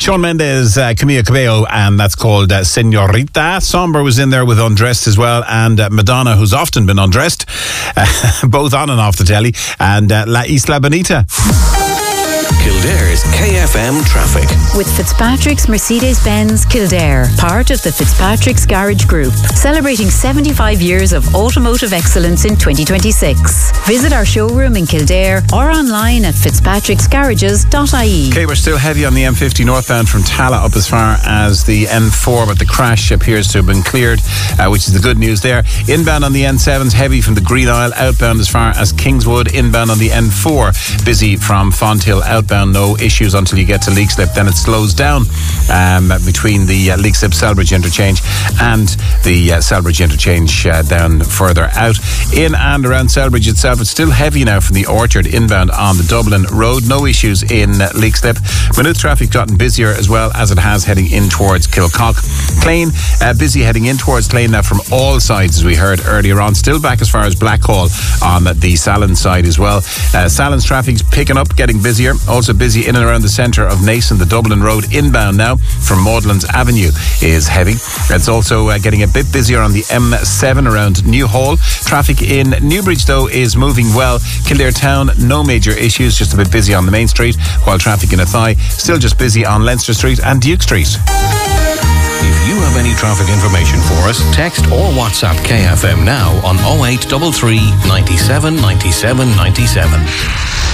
Shawn Mendes, Camila Cabello, and that's called Señorita. Somber was in there with Undressed as well, and Madonna, who's often been undressed, both on and off the telly, and La Isla Bonita. Kildare's KFM traffic. With Fitzpatrick's Mercedes-Benz Kildare, part of the Fitzpatrick's Garage Group, celebrating 75 years of automotive excellence in 2026. Visit our showroom in Kildare or online at fitzpatricksgarages.ie. Okay, we're still heavy on the M50 northbound from Tala up as far as the N4, but the crash appears to have been cleared, which is the good news there. Inbound on the N7's heavy from the Green Isle, outbound as far as Kingswood. Inbound on the N4, busy from Fonthill outbound. No issues until you get to Leixlip. Then it slows down between the Leixlip-Selbridge interchange and the Selbridge interchange down further out. In and around Selbridge itself, it's still heavy now from the Orchard inbound on the Dublin Road. No issues in Leixlip. Maynooth traffic gotten busier as well as it has heading in towards Kilcock. Clane, busy heading in towards Clane now from all sides, as we heard earlier on. Still back as far as Blackhall on the Sallins side as well. Sallins traffic's picking up, getting busier. Also busy in and around the centre of Nason. The Dublin Road inbound now from Maudlands Avenue is heavy. It's also getting a bit busier on the M7 around Newhall. Traffic in Newbridge, though, is moving well. Kildare Town, no major issues, just a bit busy on the main street, while traffic in Athy still just busy on Leinster Street and Duke Street. If you have any traffic information for us, text or WhatsApp KFM now on 0833 97 97 97.